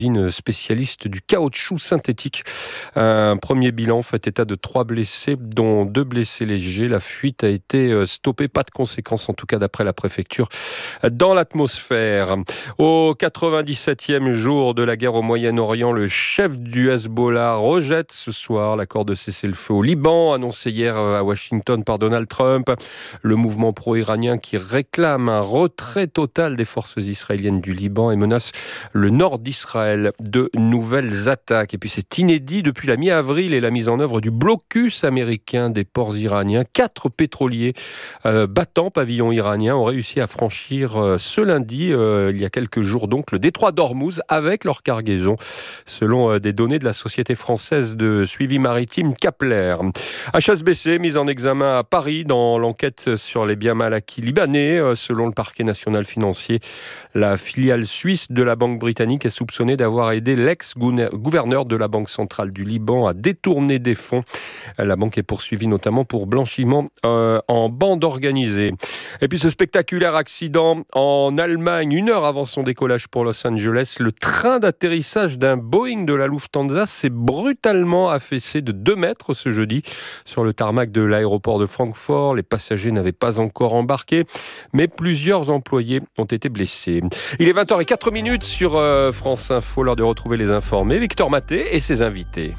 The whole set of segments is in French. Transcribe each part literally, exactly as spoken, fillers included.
spécialiste du caoutchouc synthétique. Un premier bilan fait état de trois blessés, dont deux blessés légers. La fuite a été stoppée, pas de conséquences en tout cas d'après la préfecture dans l'atmosphère. Au quatre-vingt-dix-septième jour de la guerre au Moyen-Orient, le chef du Hezbollah rejette ce soir l'accord de cessez-le-feu au Liban, annoncé hier à Washington par Donald Trump. Le mouvement pro-iranien qui réclame un retrait total des forces israéliennes du Liban et menace le nord d'Israël de nouvelles attaques. Et puis c'est inédit, depuis la mi-avril et la mise en œuvre du blocus américain des ports iraniens, quatre pétroliers euh, battant pavillon iranien ont réussi à franchir euh, ce lundi, euh, il y a quelques jours donc, le détroit d'Ormuz avec leur cargaison, selon euh, des données de la société française de suivi maritime Kepler. H S B C mise en examen à Paris dans l'enquête sur les biens mal acquis libanais. Euh, selon le parquet national financier, la filiale suisse de la banque britannique est soupçonnée d'avoir aidé l'ex-gouverneur de la Banque centrale du Liban à détourner des fonds. La banque est poursuivie notamment pour blanchiment euh, en bande organisée. Et puis ce spectaculaire accident en Allemagne, une heure avant son décollage pour Los Angeles, le train d'atterrissage d'un Boeing de la Lufthansa s'est brutalement affaissé de deux mètres ce jeudi sur le tarmac de l'aéroport de Francfort. Les passagers n'avaient pas encore embarqué, mais plusieurs employés ont été blessés. Il est vingt heures zéro quatre sur euh, France Info, l'heure de retrouver les informés. Victor Maté et ses invités.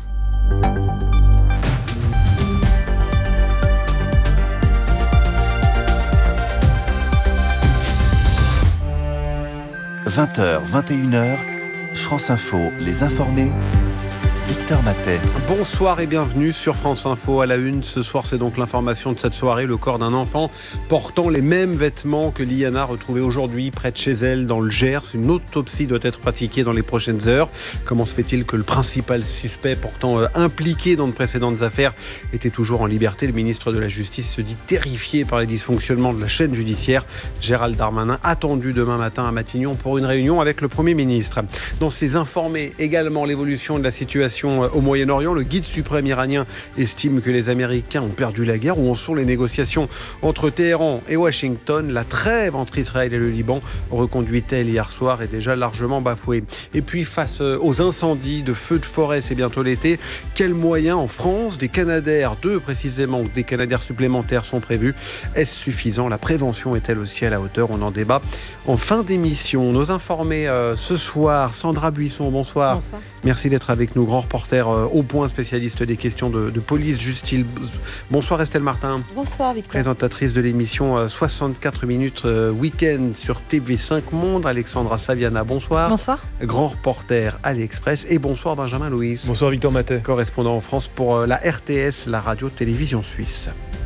vingt heures, vingt et une heures, France Info, les informés. Victor Matet. Bonsoir et bienvenue sur France Info. À la une, ce soir, c'est donc l'information de cette soirée. Le corps d'un enfant portant les mêmes vêtements que Liana, retrouvé aujourd'hui près de chez elle dans le Gers. Une autopsie doit être pratiquée dans les prochaines heures. Comment se fait-il que le principal suspect pourtant euh, impliqué dans de précédentes affaires était toujours en liberté? Le ministre de la Justice se dit terrifié par les dysfonctionnements de la chaîne judiciaire. Gérald Darmanin attendu demain matin à Matignon pour une réunion avec le Premier ministre. Dans ses informés, également l'évolution de la situation au Moyen-Orient. Le guide suprême iranien estime que les Américains ont perdu la guerre. Où en sont les négociations entre Téhéran et Washington? La trêve entre Israël et le Liban, reconduite-t-elle hier soir, est déjà largement bafouée. Et puis face aux incendies de feux de forêt, c'est bientôt l'été. Quels moyens en France? Des Canadair, deux précisément, ou des Canadair supplémentaires sont prévus. Est-ce suffisant? La prévention est-elle aussi à la hauteur? On en débat en fin d'émission. Nos informés euh, ce soir, Sandra Buisson, bonsoir. Bonsoir. Merci d'être avec nous, grand reporter euh, au point, spécialiste des questions de, de police, justice. Bonsoir Estelle Martin. Bonsoir Victor. Présentatrice de l'émission euh, soixante-quatre minutes euh, week-end sur T V cinq Monde. Alexandra Saviana, bonsoir. Bonsoir. Grand reporter à l'Express. Et bonsoir Benjamin Louis. Bonsoir Victor Matet. Correspondant en France pour euh, la R T S, la radio-télévision suisse.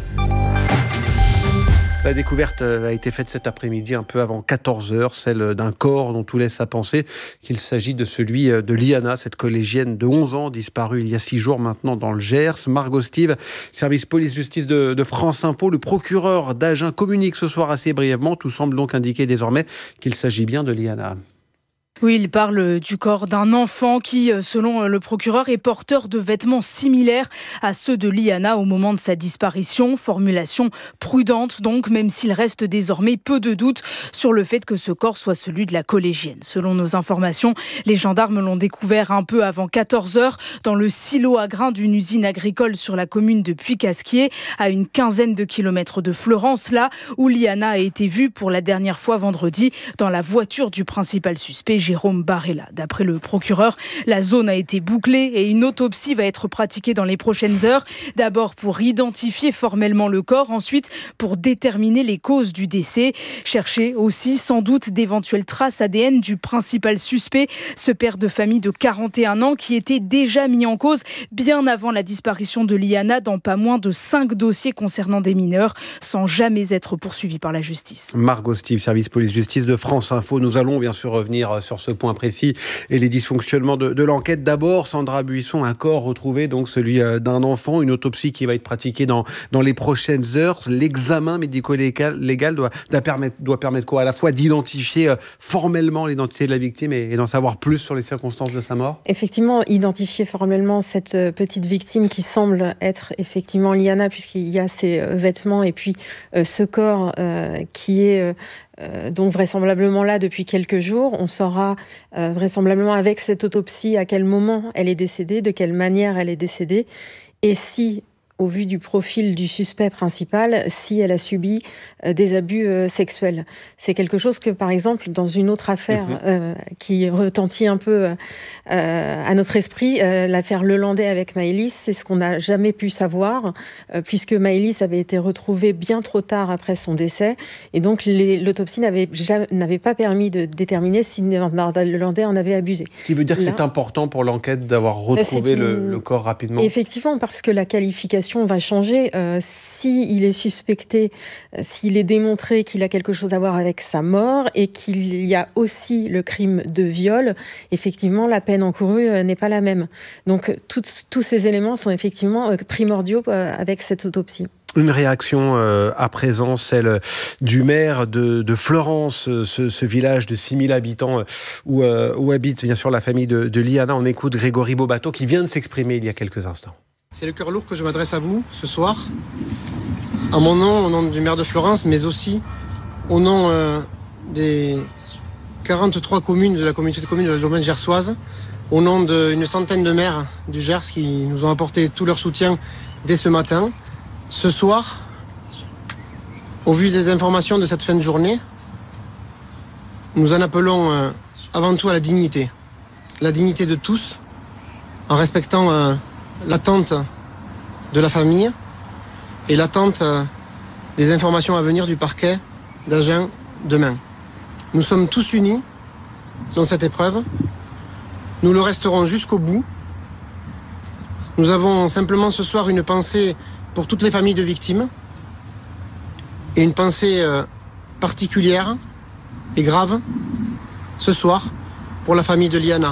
La découverte a été faite cet après-midi, un peu avant quatorze heures, celle d'un corps dont tout laisse à penser qu'il s'agit de celui de Liana, cette collégienne de onze ans, disparue il y a six jours maintenant dans le Gers. Margot Steve, service police-justice de, de France Info, le procureur d'Agen communique ce soir assez brièvement. Tout semble donc indiquer désormais qu'il s'agit bien de Liana. Oui, il parle du corps d'un enfant qui, selon le procureur, est porteur de vêtements similaires à ceux de Liana au moment de sa disparition. Formulation prudente donc, même s'il reste désormais peu de doute sur le fait que ce corps soit celui de la collégienne. Selon nos informations, les gendarmes l'ont découvert un peu avant quatorze heures dans le silo à grains d'une usine agricole sur la commune de Puy-Casquier, à une quinzaine de kilomètres de Fleurance, là où Liana a été vue pour la dernière fois vendredi dans la voiture du principal suspect, Jérôme Barella. D'après le procureur, la zone a été bouclée et une autopsie va être pratiquée dans les prochaines heures. D'abord pour identifier formellement le corps, ensuite pour déterminer les causes du décès. Chercher aussi sans doute d'éventuelles traces A D N du principal suspect, ce père de famille de quarante et un ans qui était déjà mis en cause bien avant la disparition de Liana dans pas moins de cinq dossiers concernant des mineurs, sans jamais être poursuivi par la justice. Margot Steve, service police-justice de France Info. Nous allons bien sûr revenir sur ce point précis et les dysfonctionnements de, de l'enquête. D'abord, Sandra Buisson, un corps retrouvé, donc celui d'un enfant, une autopsie qui va être pratiquée dans, dans les prochaines heures. L'examen médico-légal légal doit, doit, permettre, doit permettre quoi? À la fois d'identifier formellement l'identité de la victime et, et d'en savoir plus sur les circonstances de sa mort. Effectivement, identifier formellement cette petite victime qui semble être effectivement Liana, puisqu'il y a ses vêtements et puis euh, ce corps euh, qui est euh, donc vraisemblablement là depuis quelques jours. On saura euh, vraisemblablement avec cette autopsie à quel moment elle est décédée, de quelle manière elle est décédée, et si, au vu du profil du suspect principal, si elle a subi euh, des abus euh, sexuels. C'est quelque chose que, par exemple, dans une autre affaire mmh. euh, qui retentit un peu euh, à notre esprit, euh, l'affaire Lelandais avec Maëlys, c'est ce qu'on n'a jamais pu savoir, euh, puisque Maëlys avait été retrouvée bien trop tard après son décès, et donc les, l'autopsie n'avait, jamais, n'avait pas permis de déterminer si Nordal Lelandais en avait abusé. Ce qui veut dire Là, que c'est important pour l'enquête d'avoir retrouvé une... le, le corps rapidement. Effectivement, parce que la qualification va changer. Euh, s'il est suspecté, euh, s'il est démontré qu'il a quelque chose à voir avec sa mort et qu'il y a aussi le crime de viol, effectivement, la peine encourue euh, n'est pas la même. Donc, tous ces éléments sont effectivement euh, primordiaux euh, avec cette autopsie. Une réaction euh, à présent, celle du maire de, de Florence, ce, ce village de six mille habitants euh, où, euh, où habite bien sûr la famille de, de Liana. On écoute Grégory Bobato qui vient de s'exprimer il y a quelques instants. C'est le cœur lourd que je m'adresse à vous ce soir, à mon nom, au nom du maire de Florence, mais aussi au nom euh, des quarante-trois communes de la communauté de communes de la domaine gersoise, au nom d'une centaine de maires du Gers qui nous ont apporté tout leur soutien dès ce matin. Ce soir, au vu des informations de cette fin de journée, nous en appelons euh, avant tout à la dignité. La dignité de tous, en respectant euh, l'attente de la famille et l'attente euh, des informations à venir du parquet d'Agen demain. Nous sommes tous unis dans cette épreuve. Nous le resterons jusqu'au bout. Nous avons simplement ce soir une pensée pour toutes les familles de victimes et une pensée euh, particulière et grave ce soir pour la famille de Liana.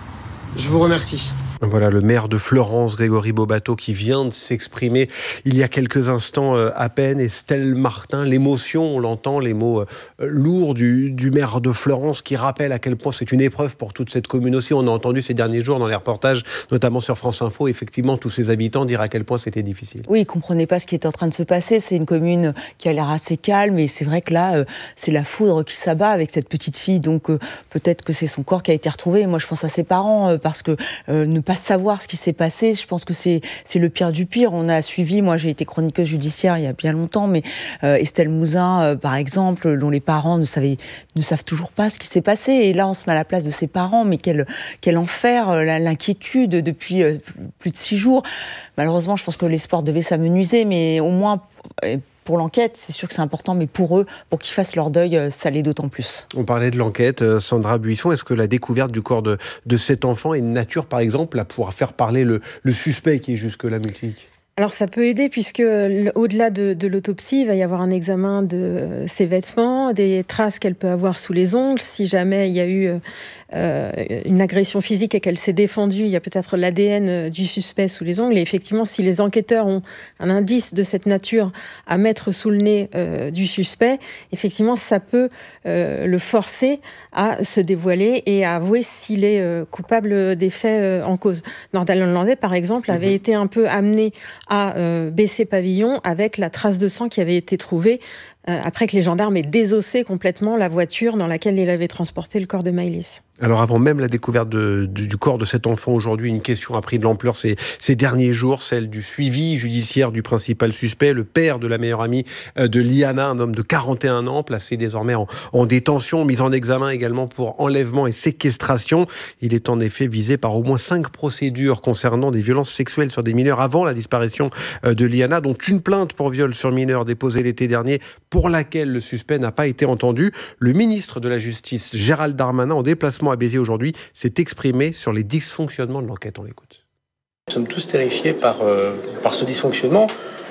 Je vous remercie. Voilà le maire de Florence, Grégory Bobato, qui vient de s'exprimer il y a quelques instants euh, à peine. Estelle Martin, l'émotion, on l'entend, les mots euh, lourds du, du maire de Florence qui rappelle à quel point c'est une épreuve pour toute cette commune aussi. On a entendu ces derniers jours dans les reportages, notamment sur France Info, effectivement, tous ces habitants dire à quel point c'était difficile. Oui, ils ne comprenaient pas ce qui était en train de se passer. C'est une commune qui a l'air assez calme et c'est vrai que là, euh, c'est la foudre qui s'abat avec cette petite fille. Donc euh, peut-être que c'est son corps qui a été retrouvé. Moi, je pense à ses parents euh, parce que euh, ne pas savoir ce qui s'est passé, je pense que c'est, c'est le pire du pire. On a suivi, moi j'ai été chroniqueuse judiciaire il y a bien longtemps, mais euh, Estelle Mouzin, euh, par exemple, dont les parents ne, savaient, ne savent toujours pas ce qui s'est passé. Et là, on se met à la place de ses parents, mais quel, quel enfer, euh, l'inquiétude depuis euh, plus de six jours. Malheureusement, je pense que l'espoir devait s'amenuiser, mais au moins... Euh, pour l'enquête, c'est sûr que c'est important, mais pour eux, pour qu'ils fassent leur deuil, ça l'est d'autant plus. On parlait de l'enquête, Sandra Buisson, est-ce que la découverte du corps de, de cet enfant est de nature, par exemple, à pouvoir faire parler le, le suspect qui est jusque-là mutique ? Alors ça peut aider puisque au-delà de, de l'autopsie, il va y avoir un examen de ses vêtements, des traces qu'elle peut avoir sous les ongles. Si jamais il y a eu euh, une agression physique et qu'elle s'est défendue, il y a peut-être l'A D N du suspect sous les ongles. Et effectivement, si les enquêteurs ont un indice de cette nature à mettre sous le nez euh, du suspect, effectivement, ça peut euh, le forcer à se dévoiler et à avouer s'il est euh, coupable des faits euh, en cause. Nordal Lelandais, par exemple, avait mmh. été un peu amené à euh, baisser pavillon avec la trace de sang qui avait été trouvée euh, après que les gendarmes aient désossé complètement la voiture dans laquelle il avait transporté le corps de Maëlys. Alors avant même la découverte de, du, du corps de cet enfant aujourd'hui, une question a pris de l'ampleur ces, ces derniers jours, celle du suivi judiciaire du principal suspect, le père de la meilleure amie de Liana, un homme de quarante et un ans, placé désormais en, en détention, mis en examen également pour enlèvement et séquestration. Il est en effet visé par au moins cinq procédures concernant des violences sexuelles sur des mineurs avant la disparition de Liana, dont une plainte pour viol sur mineur déposée l'été dernier pour laquelle le suspect n'a pas été entendu. Le ministre de la Justice, Gérald Darmanin, en déplacement à Béziers aujourd'hui, s'est exprimé sur les dysfonctionnements de l'enquête. On l'écoute. Nous sommes tous terrifiés par, euh, par ce dysfonctionnement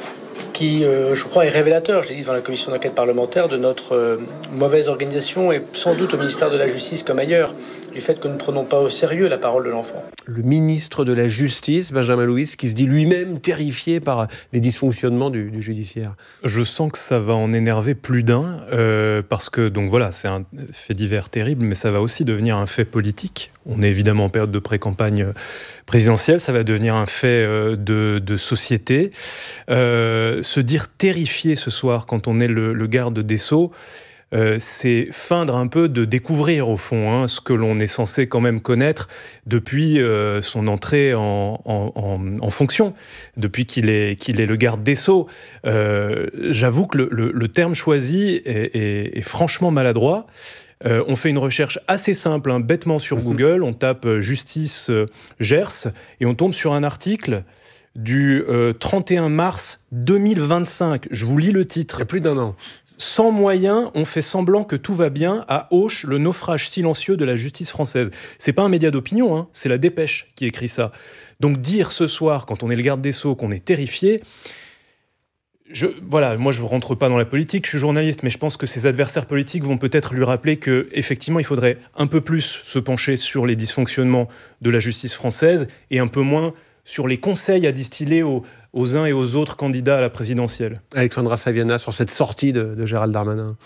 qui, euh, je crois, est révélateur, je l'ai dit dans la commission d'enquête parlementaire, de notre euh, mauvaise organisation et sans doute au ministère de la Justice comme ailleurs, du fait que nous ne prenons pas au sérieux la parole de l'enfant. Le ministre de la Justice, Benjamin Louis, qui se dit lui-même terrifié par les dysfonctionnements du, du judiciaire. Je sens que ça va en énerver plus d'un, euh, parce que, donc voilà, c'est un fait divers terrible, mais ça va aussi devenir un fait politique. On est évidemment en période de pré-campagne présidentielle, ça va devenir un fait euh, de, de société. Euh, se dire terrifié ce soir quand on est le, le garde des Sceaux, euh, c'est feindre un peu de découvrir, au fond, hein, ce que l'on est censé quand même connaître depuis euh, son entrée en, en, en, en fonction, depuis qu'il est, qu'il est le garde des Sceaux. Euh, j'avoue que le, le, le terme choisi est, est, est franchement maladroit. Euh, on fait une recherche assez simple, hein, bêtement sur Google, on tape euh, « justice euh, Gers » et on tombe sur un article du euh, trente et un mars deux mille vingt-cinq. Je vous lis le titre. Il y a plus d'un an. Sans moyens, on fait semblant que tout va bien à Auch, le naufrage silencieux de la justice française. C'est pas un média d'opinion, hein, c'est la Dépêche qui écrit ça. Donc dire ce soir, quand on est le garde des Sceaux, qu'on est terrifié... Je, voilà, moi je ne rentre pas dans la politique, je suis journaliste, mais je pense que ses adversaires politiques vont peut-être lui rappeler qu'effectivement il faudrait un peu plus se pencher sur les dysfonctionnements de la justice française et un peu moins sur les conseils à distiller aux, aux uns et aux autres candidats à la présidentielle. Alexandra Saviana, sur cette sortie de, de Gérald Darmanin.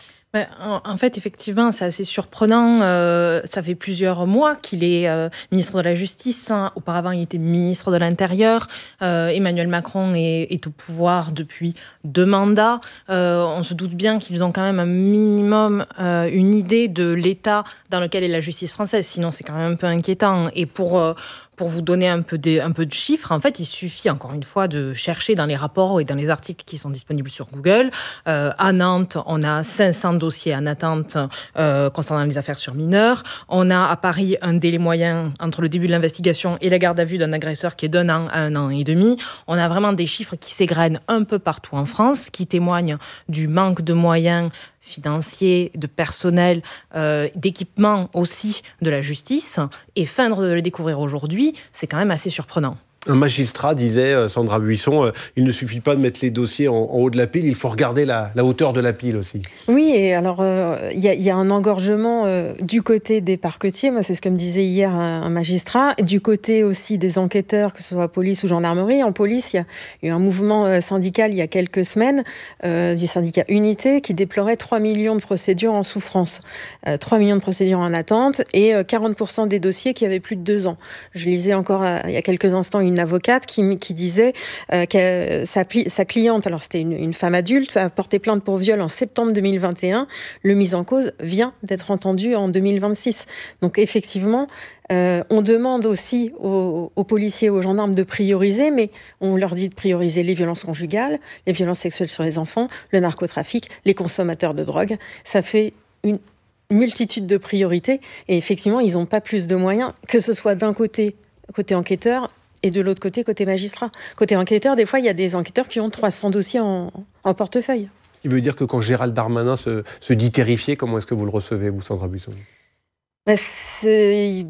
En fait, effectivement, c'est assez surprenant. Euh, ça fait plusieurs mois qu'il est euh, ministre de la Justice. Hein. Auparavant, il était ministre de l'Intérieur. Euh, Emmanuel Macron est, est au pouvoir depuis deux mandats. Euh, on se doute bien qu'ils ont quand même un minimum euh, une idée de l'état dans lequel est la justice française. Sinon, c'est quand même un peu inquiétant. Et pour... Euh, Pour vous donner un peu, de, un peu de chiffres, en fait, il suffit encore une fois de chercher dans les rapports et dans les articles qui sont disponibles sur Google. Euh, à Nantes, on a cinq cents dossiers en attente euh, concernant les affaires sur mineurs. On a à Paris un délai moyen entre le début de l'investigation et la garde à vue d'un agresseur qui est d'un an à un an et demi. On a vraiment des chiffres qui s'égrènent un peu partout en France, qui témoignent du manque de moyens financiers, de personnel, euh, d'équipement aussi de la justice. Et feindre de le découvrir aujourd'hui, c'est quand même assez surprenant. Un magistrat disait, euh, Sandra Buisson, euh, il ne suffit pas de mettre les dossiers en, en haut de la pile, il faut regarder la, la hauteur de la pile aussi. Oui, et alors il euh, y, y a un engorgement euh, du côté des parquetiers, moi c'est ce que me disait hier un, un magistrat, du côté aussi des enquêteurs, que ce soit police ou gendarmerie. En police, il y a eu un mouvement euh, syndical il y a quelques semaines, euh, du syndicat Unité, qui déplorait trois millions de procédures en souffrance, euh, trois millions de procédures en attente et euh, quarante pour cent des dossiers qui avaient plus de deux ans. Je lisais encore euh, il y a quelques instants une avocate qui, qui disait euh, que sa, sa cliente, alors c'était une, une femme adulte, a porté plainte pour viol en septembre deux mille vingt et un. Le mis en cause vient d'être entendu en deux mille vingt-six. Donc effectivement, euh, on demande aussi aux, aux policiers, aux gendarmes de prioriser, mais on leur dit de prioriser les violences conjugales, les violences sexuelles sur les enfants, le narcotrafic, les consommateurs de drogue. Ça fait une multitude de priorités et effectivement, ils n'ont pas plus de moyens, que ce soit d'un côté, côté enquêteur, et de l'autre côté, côté magistrat. Côté enquêteur, des fois, il y a des enquêteurs qui ont trois cents dossiers en, en portefeuille. Ce qui veut dire que quand Gérald Darmanin se, se dit terrifié, comment est-ce que vous le recevez, vous, Sandra Buisson ? Ben c'est...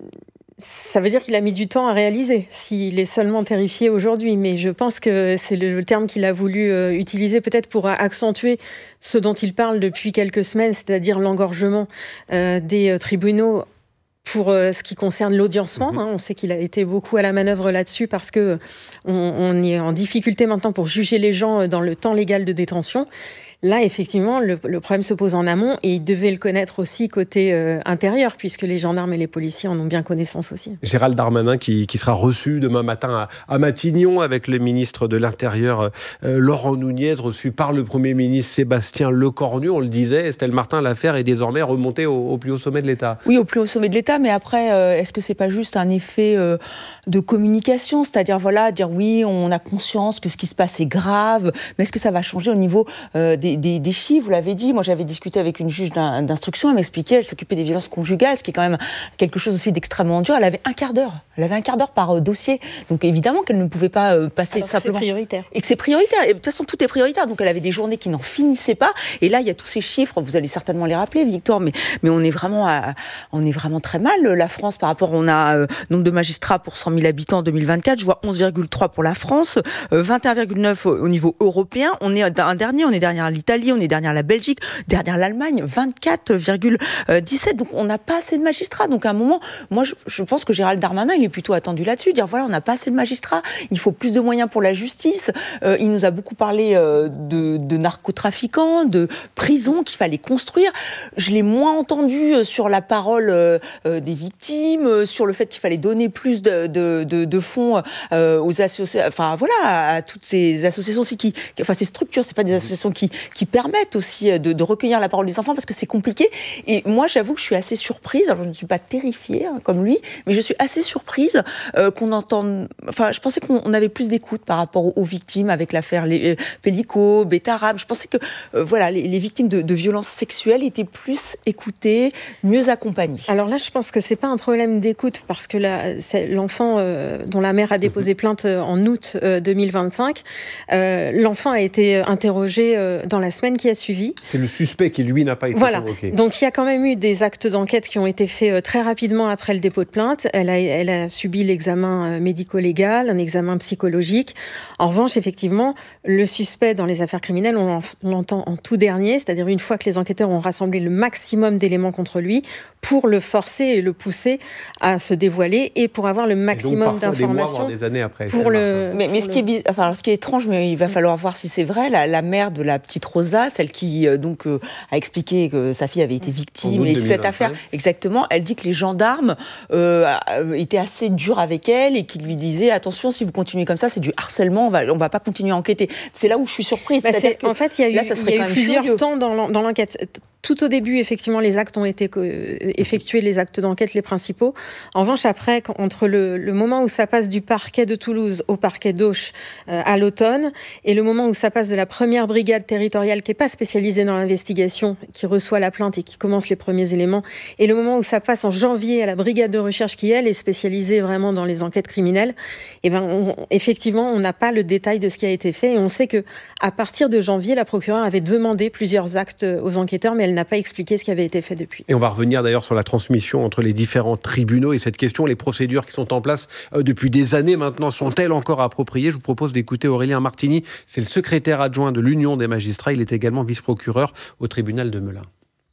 Ça veut dire qu'il a mis du temps à réaliser, s'il est seulement terrifié aujourd'hui. Mais je pense que c'est le terme qu'il a voulu euh, utiliser peut-être pour accentuer ce dont il parle depuis quelques semaines, c'est-à-dire l'engorgement euh, des euh, tribunaux pour euh, ce qui concerne l'audiencement. Mmh. Hein, on sait qu'il a été beaucoup à la manœuvre là-dessus parce qu'on on est en difficulté maintenant pour juger les gens dans le temps légal de détention. Là, effectivement, le, le problème se pose en amont et il devait le connaître aussi côté euh, intérieur, puisque les gendarmes et les policiers en ont bien connaissance aussi. Gérald Darmanin qui, qui sera reçu demain matin à, à Matignon avec le ministre de l'Intérieur euh, Laurent Nunez, reçu par le Premier ministre Sébastien Lecornu. On le disait, Estelle Martin, l'affaire est désormais remontée au, au plus haut sommet de l'État. Oui, au plus haut sommet de l'État, mais après, euh, est-ce que c'est pas juste un effet euh, de communication ? C'est-à-dire, voilà, dire oui, on a conscience que ce qui se passe est grave, mais est-ce que ça va changer au niveau euh, des Des, des chiffres, vous l'avez dit. Moi, j'avais discuté avec une juge d'instruction, elle m'expliquait, elle s'occupait des violences conjugales, ce qui est quand même quelque chose aussi d'extrêmement dur. Elle avait un quart d'heure. Elle avait un quart d'heure par euh, dossier. Donc, évidemment qu'elle ne pouvait pas euh, passer Alors simplement. C'est prioritaire. Et que c'est prioritaire. Et de toute façon, tout est prioritaire. Donc, elle avait des journées qui n'en finissaient pas. Et là, il y a tous ces chiffres. Vous allez certainement les rappeler, Victor, mais, mais on est vraiment à, on est vraiment très mal. La France, par rapport, on a euh, nombre de magistrats pour cent mille habitants en deux mille vingt-quatre. Je vois onze virgule trois pour la France, euh, vingt et un virgule neuf au, au niveau européen. On est un dernier, on est derrière l'Italie, on est derrière la Belgique, derrière l'Allemagne, vingt-quatre virgule dix-sept. Donc on n'a pas assez de magistrats. Donc à un moment, moi je, je pense que Gérald Darmanin, il est plutôt attendu là-dessus. Dire voilà, on n'a pas assez de magistrats, il faut plus de moyens pour la justice. Euh, il nous a beaucoup parlé euh, de, de narcotrafiquants, de prisons qu'il fallait construire. Je l'ai moins entendu sur la parole euh, des victimes, sur le fait qu'il fallait donner plus de, de, de, de fonds euh, aux associations, enfin voilà, à toutes ces associations aussi qui, enfin ces structures, c'est pas des associations qui qui permettent aussi de, de recueillir la parole des enfants, parce que c'est compliqué. Et moi, j'avoue que je suis assez surprise. Alors, je ne suis pas terrifiée hein, comme lui, mais je suis assez surprise euh, qu'on entende. Enfin, je pensais qu'on avait plus d'écoute par rapport aux, aux victimes avec l'affaire les, Pellico, Betarab. Je pensais que euh, voilà, les, les victimes de, de violences sexuelles étaient plus écoutées, mieux accompagnées. Alors là, je pense que c'est pas un problème d'écoute, parce que là, c'est l'enfant euh, dont la mère a déposé plainte en août euh, deux mille vingt-cinq, euh, l'enfant a été interrogé euh, dans la semaine qui a suivi. C'est le suspect qui, lui, n'a pas été voilà. convoqué. Donc il y a quand même eu des actes d'enquête qui ont été faits euh, très rapidement après le dépôt de plainte. Elle a, elle a subi l'examen euh, médico-légal, un examen psychologique. En revanche, effectivement, le suspect dans les affaires criminelles, on l'entend en tout dernier, c'est-à-dire une fois que les enquêteurs ont rassemblé le maximum d'éléments contre lui pour le forcer et le pousser à se dévoiler et pour avoir le maximum d'informations. Des années après. Pour le, mais mais pour ce, qui est, enfin, alors, ce qui est étrange, mais il va falloir voir si c'est vrai, la, la mère de la petite Rosa, celle qui euh, donc, euh, a expliqué que sa fille avait été victime, et cette affaire, exactement, elle dit que les gendarmes euh, étaient assez durs avec elle et qu'ils lui disaient attention, si vous continuez comme ça, c'est du harcèlement, on va, on va pas continuer à enquêter. C'est là où je suis surprise. Bah que, en fait, il y a eu, là, ça il y a eu plusieurs curieux. temps dans, dans l'enquête. Tout au début, effectivement, les actes ont été effectués, les actes d'enquête, les principaux. En revanche, après, quand, entre le, le moment où ça passe du parquet de Toulouse au parquet d'Auch euh, à l'automne, et le moment où ça passe de la première brigade territoriale, qui n'est pas spécialisée dans l'investigation, qui reçoit la plainte et qui commence les premiers éléments, et le moment où ça passe en janvier à la brigade de recherche, qui, elle, est spécialisée vraiment dans les enquêtes criminelles, et ben, on, effectivement, on n'a pas le détail de ce qui a été fait, et on sait que à partir de janvier, la procureure avait demandé plusieurs actes aux enquêteurs, mais elle n'a pas expliqué ce qui avait été fait depuis. Et on va revenir d'ailleurs sur la transmission entre les différents tribunaux et cette question, les procédures qui sont en place euh, depuis des années maintenant, sont-elles encore appropriées ? Je vous propose d'écouter Aurélien Martini, c'est le secrétaire adjoint de l'Union des magistrats, il est également vice-procureur au tribunal de Melun.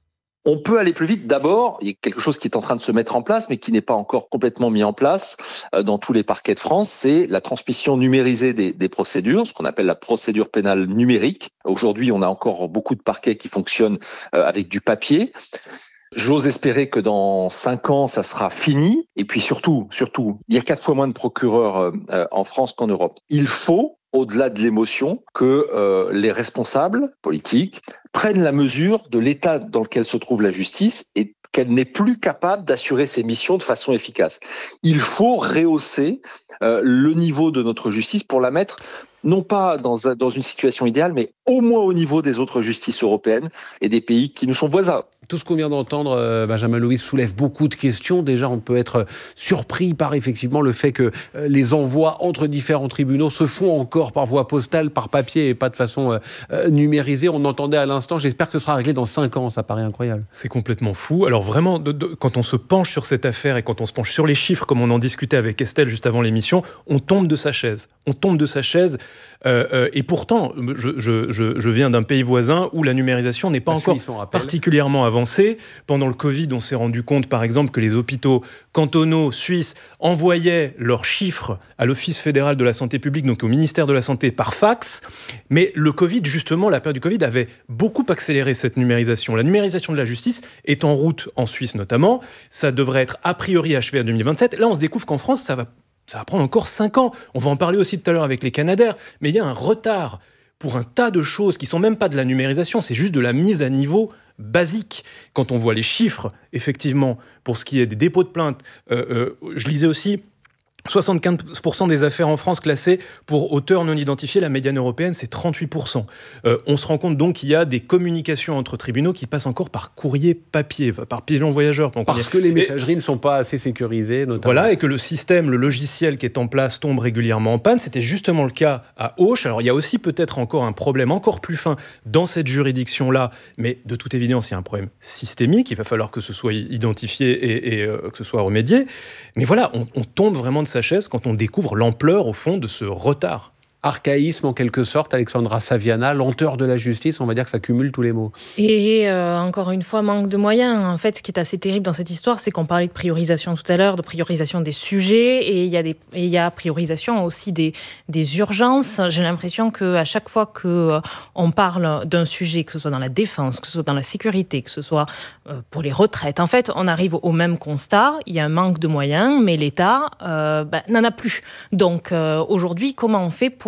On peut aller plus vite. D'abord, il y a quelque chose qui est en train de se mettre en place, mais qui n'est pas encore complètement mis en place euh, dans tous les parquets de France, c'est la transmission numérisée des, des procédures, ce qu'on appelle la procédure pénale numérique. Aujourd'hui, on a encore beaucoup de parquets qui fonctionnent euh, avec du papier. J'ose espérer que dans cinq ans, ça sera fini. Et puis surtout, surtout, il y a quatre fois moins de procureurs euh, en France qu'en Europe. Il faut, au-delà de l'émotion, que euh, les responsables politiques prennent la mesure de l'état dans lequel se trouve la justice et qu'elle n'est plus capable d'assurer ses missions de façon efficace. Il faut rehausser euh, le niveau de notre justice pour la mettre non pas dans, un, dans une situation idéale, mais au moins au niveau des autres justices européennes et des pays qui nous sont voisins. Tout ce qu'on vient d'entendre, euh, Benjamin Louis, soulève beaucoup de questions. Déjà, on peut être surpris par effectivement le fait que euh, les envois entre différents tribunaux se font encore par voie postale, par papier et pas de façon euh, euh, numérisée. On entendait à l'instant, j'espère que ce sera réglé dans cinq ans, ça paraît incroyable. C'est complètement fou. Alors vraiment, de, de, quand on se penche sur cette affaire et quand on se penche sur les chiffres, comme on en discutait avec Estelle juste avant l'émission, on tombe de sa chaise. On tombe de sa chaise. Euh, euh, et pourtant, je, je, je, je viens d'un pays voisin où la numérisation n'est pas la encore Suisse, particulièrement avancée. Pendant le Covid, on s'est rendu compte, par exemple, que les hôpitaux cantonaux suisses envoyaient leurs chiffres à l'Office fédéral de la santé publique, donc au ministère de la Santé, par fax. Mais le Covid, justement, la période du Covid avait beaucoup accéléré cette numérisation. La numérisation de la justice est en route en Suisse notamment. Ça devrait être a priori achevé en deux mille vingt-sept. Là, on se découvre qu'en France, ça va Ça va prendre encore cinq ans. On va en parler aussi tout à l'heure avec les Canadaires. Mais il y a un retard pour un tas de choses qui ne sont même pas de la numérisation, c'est juste de la mise à niveau basique. Quand on voit les chiffres, effectivement, pour ce qui est des dépôts de plainte, euh, euh, je lisais aussi soixante-quinze pour cent des affaires en France classées pour auteurs non identifiés. La médiane européenne, c'est trente-huit pour cent. Euh, on se rend compte donc qu'il y a des communications entre tribunaux qui passent encore par courrier papier, par pigeon voyageur. Parce que les messageries et, ne sont pas assez sécurisées, notamment. Voilà, et que le système, le logiciel qui est en place tombe régulièrement en panne. C'était justement le cas à Auch. Alors, il y a aussi peut-être encore un problème encore plus fin dans cette juridiction-là, mais de toute évidence, il y a un problème systémique. Il va falloir que ce soit identifié et, et euh, que ce soit remédié. Mais voilà, on, on tombe vraiment de sa chaise quand on découvre l'ampleur, au fond, de ce retard. Archaïsme, en quelque sorte, Alexandra Saviana, lenteur de la justice, on va dire que ça cumule tous les maux. Et euh, encore une fois, manque de moyens. En fait, ce qui est assez terrible dans cette histoire, c'est qu'on parlait de priorisation tout à l'heure, de priorisation des sujets, et il y a des, et il y a priorisation aussi des, des urgences. J'ai l'impression qu'à chaque fois qu'on parle d'un sujet, que ce soit dans la défense, que ce soit dans la sécurité, que ce soit pour les retraites, en fait, on arrive au même constat. Il y a un manque de moyens, mais l'État euh, bah, n'en a plus. Donc, euh, aujourd'hui, comment on fait pour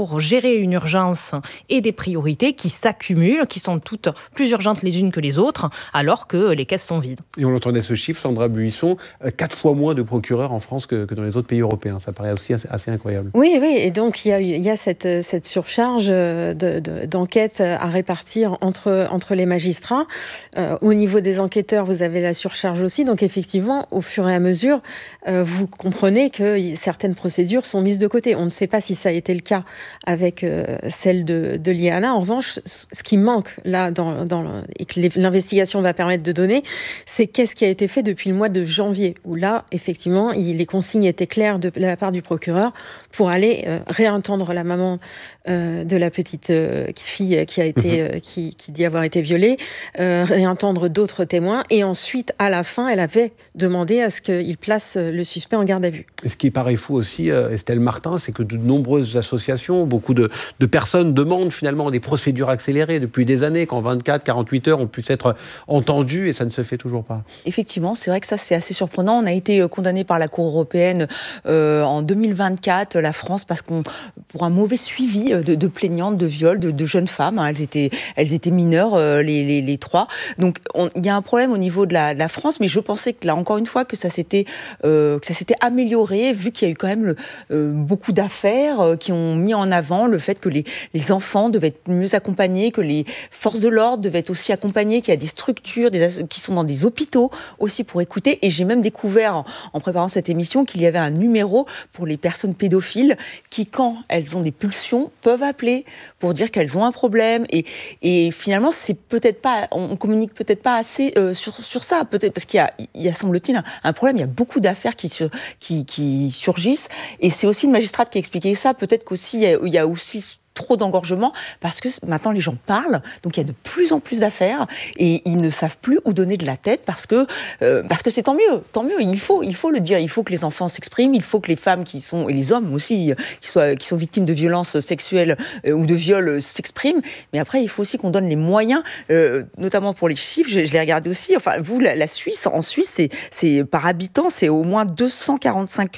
pour gérer une urgence et des priorités qui s'accumulent, qui sont toutes plus urgentes les unes que les autres, alors que les caisses sont vides. Et on entendait ce chiffre, Sandra Buisson, quatre fois moins de procureurs en France que, que dans les autres pays européens. Ça paraît aussi assez, assez incroyable. Oui, oui, et donc il y a, il y a cette, cette surcharge de, de, d'enquêtes à répartir entre, entre les magistrats. Euh, au niveau des enquêteurs, vous avez la surcharge aussi. Donc effectivement, au fur et à mesure, euh, vous comprenez que certaines procédures sont mises de côté. On ne sait pas si ça a été le cas avec euh, celle de, de l'I A N A. En revanche, ce qui manque là, dans, dans, et que l'investigation va permettre de donner, c'est qu'est-ce qui a été fait depuis le mois de janvier, où là, effectivement, il, les consignes étaient claires de, de la part du procureur pour aller euh, réentendre la maman euh, de la petite euh, fille qui a été, euh, qui, qui dit avoir été violée, euh, réentendre d'autres témoins, et ensuite, à la fin, elle avait demandé à ce qu'il place le suspect en garde à vue. Et ce qui paraît fou aussi, euh, Estelle Martin, c'est que de nombreuses associations, beaucoup de, de personnes demandent finalement des procédures accélérées depuis des années, qu'en vingt-quatre, quarante-huit heures, on puisse être entendu, et ça ne se fait toujours pas. Effectivement, c'est vrai que ça, c'est assez surprenant. On a été condamné par la Cour européenne euh, en deux mille vingt-quatre, la France, parce qu'on pour un mauvais suivi de, de plaignantes de viol de, de jeunes femmes. Hein, elles étaient, elles étaient mineures, euh, les, les, les trois. Donc, il y a un problème au niveau de la, de la France, mais je pensais que là, encore une fois, que ça s'était, euh, que ça s'était amélioré, vu qu'il y a eu quand même le, euh, beaucoup d'affaires euh, qui ont mis en avant le fait que les, les enfants devaient être mieux accompagnés, que les forces de l'ordre devaient être aussi accompagnées, qu'il y a des structures des, qui sont dans des hôpitaux aussi pour écouter. Et j'ai même découvert, en, en préparant cette émission, qu'il y avait un numéro pour les personnes pédophiles qui, quand elles ont des pulsions, peuvent appeler pour dire qu'elles ont un problème. Et, et finalement, c'est peut-être pas, on communique peut-être pas assez euh, sur, sur ça, peut-être parce qu'il y a, il y a semble-t-il, un, un problème. Il y a beaucoup d'affaires qui, sur, qui, qui surgissent. Et c'est aussi une magistrate qui a expliqué ça. Peut-être qu'aussi, il y a, il y a aussi trop d'engorgement, parce que maintenant les gens parlent, donc il y a de plus en plus d'affaires et ils ne savent plus où donner de la tête parce que euh, parce que c'est tant mieux, tant mieux. Il faut il faut le dire, il faut que les enfants s'expriment, il faut que les femmes qui sont et les hommes aussi qui soient qui sont victimes de violences sexuelles euh, ou de viols euh, s'expriment. Mais après il faut aussi qu'on donne les moyens, euh, notamment pour les chiffres. Je, je l'ai regardé aussi. Enfin vous la, la Suisse, en Suisse c'est c'est par habitant c'est au moins deux cent quarante-cinq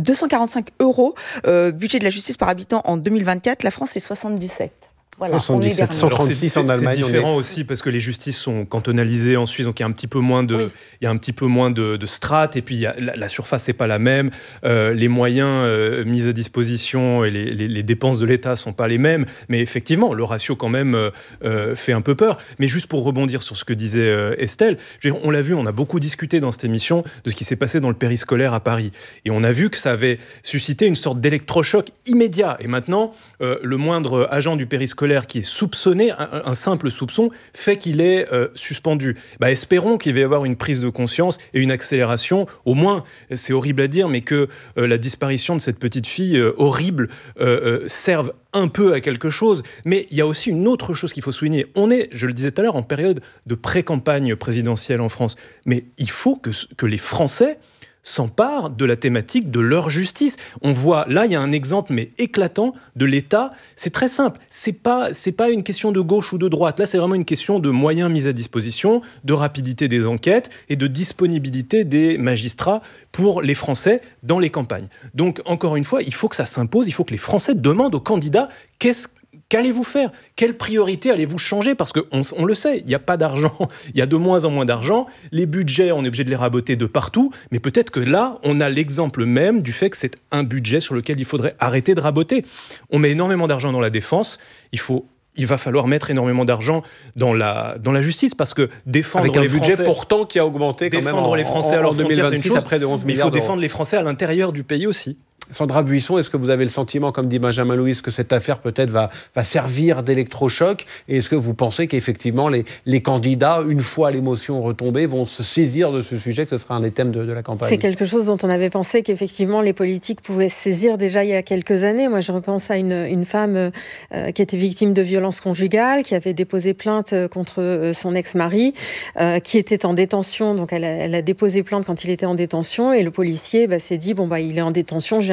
euros euh, budget de la justice par habitant en deux mille vingt-quatre. La France c'est soixante-dix-sept. Voilà, soixante-dix-sept, cent trente-six en Allemagne. C'est différent est... aussi parce que les justices sont cantonalisées en Suisse, donc il y a un petit peu moins de, oui. il y a un petit peu moins de, de strates, et puis il y a, la, la surface n'est pas la même, euh, les moyens euh, mis à disposition et les, les, les dépenses de l'État sont pas les mêmes, mais effectivement le ratio quand même euh, fait un peu peur. Mais juste pour rebondir sur ce que disait euh, Estelle, je veux dire, on l'a vu, on a beaucoup discuté dans cette émission de ce qui s'est passé dans le périscolaire à Paris, et on a vu que ça avait suscité une sorte d'électrochoc immédiat. Et maintenant, euh, le moindre agent du périscolaire qui est soupçonné, un, un simple soupçon, fait qu'il est euh, suspendu. Bah, espérons qu'il va y avoir une prise de conscience et une accélération, au moins, c'est horrible à dire, mais que euh, la disparition de cette petite fille euh, horrible euh, euh, serve un peu à quelque chose. Mais il y a aussi une autre chose qu'il faut souligner. On est, je le disais tout à l'heure, en période de pré-campagne présidentielle en France. Mais il faut que, que les Français s'emparent de la thématique de leur justice. On voit, là, il y a un exemple, mais éclatant, de l'État. C'est très simple. C'est pas, c'est pas une question de gauche ou de droite. Là, c'est vraiment une question de moyens mis à disposition, de rapidité des enquêtes et de disponibilité des magistrats pour les Français dans les campagnes. Donc, encore une fois, il faut que ça s'impose. Il faut que les Français demandent aux candidats qu'est-ce Qu'allez-vous faire ? Quelle priorité allez-vous changer ? Parce qu'on on le sait, il n'y a pas d'argent, il y a de moins en moins d'argent. Les budgets, on est obligé de les raboter de partout. Mais peut-être que là, on a l'exemple même du fait que c'est un budget sur lequel il faudrait arrêter de raboter. On met énormément d'argent dans la défense. Il faut... Il va falloir mettre énormément d'argent dans la, dans la justice, parce que défendre Avec un les budget Français, pourtant qui a augmenté quand défendre même en, les Français en, à leur en frontière, deux mille vingt-six, c'est une chose, après de onze mais il faut milliards défendre d'euros. les Français à l'intérieur du pays aussi. Sandra Buisson, est-ce que vous avez le sentiment, comme dit Benjamin Louis, que cette affaire peut-être va, va servir d'électrochoc ? Et est-ce que vous pensez qu'effectivement les, les candidats, une fois l'émotion retombée, vont se saisir de ce sujet, que ce sera un des thèmes de, de la campagne ? C'est quelque chose dont on avait pensé qu'effectivement les politiques pouvaient se saisir déjà il y a quelques années. Moi, je repense à une, une femme euh, qui était victime de violences conjugales, qui avait déposé plainte contre son ex-mari, euh, qui était en détention. Donc elle a, elle a déposé plainte quand il était en détention, et le policier bah, s'est dit, bon, bah, il est en détention, j'ai un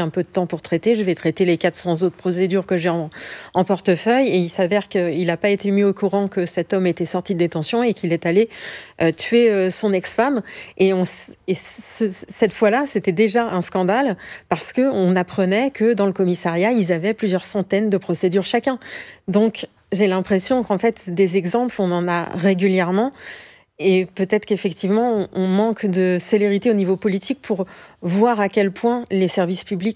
un peu de temps pour traiter, je vais traiter les quatre cents autres procédures que j'ai en, en portefeuille. Et il s'avère qu'il n'a pas été mis au courant que cet homme était sorti de détention et qu'il est allé euh, tuer euh, son ex-femme. Et, on, et ce, cette fois-là, c'était déjà un scandale parce qu'on apprenait que dans le commissariat, ils avaient plusieurs centaines de procédures chacun. Donc, j'ai l'impression qu'en fait, des exemples, on en a régulièrement. Et peut-être qu'effectivement, on manque de célérité au niveau politique pour voir à quel point les services publics